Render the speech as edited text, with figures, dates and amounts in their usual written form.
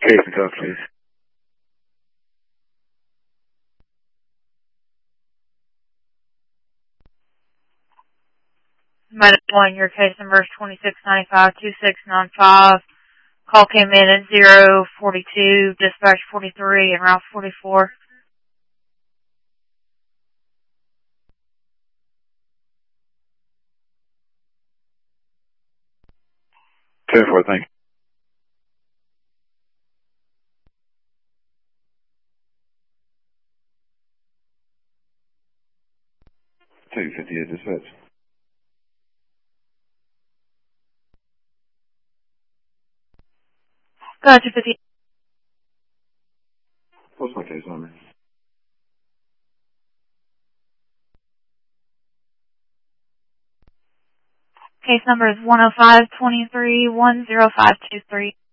Case and code, please. Medic 1, your case number is 2695-2695. Call came in at 042, dispatch 43, and route 44. 10-4, thank you. Take 58 dispatch. Gotcha, 50. What's my case number? Case number is 105-23-10523.